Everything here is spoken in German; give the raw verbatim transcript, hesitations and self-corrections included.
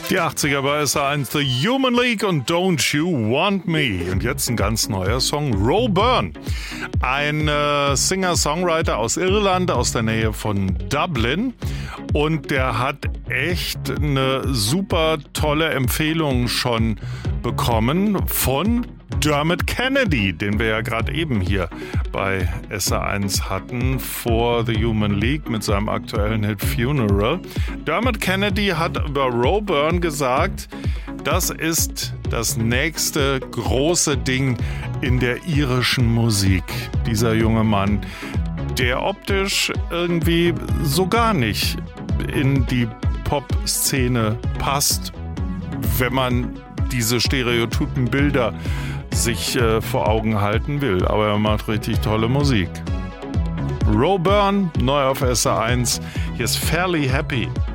Die achtziger bei S A eins, The Human League und Don't You Want Me. Und jetzt ein ganz neuer Song, Ro Byrne. Ein äh, Singer-Songwriter aus Irland, aus der Nähe von Dublin. Und der hat echt eine super tolle Empfehlung schon bekommen von Dermot Kennedy, den wir ja gerade eben hier bei S A eins hatten, vor The Human League mit seinem aktuellen Hit Funeral. Dermot Kennedy hat über Ro Byrne gesagt, das ist das nächste große Ding in der irischen Musik. Dieser junge Mann, der optisch irgendwie so gar nicht in die Pop-Szene passt, wenn man diese stereotypen Bilder sich äh, vor Augen halten will. Aber er macht richtig tolle Musik. Ro Byrne, neu auf S A eins. Hier ist Fairly Happy.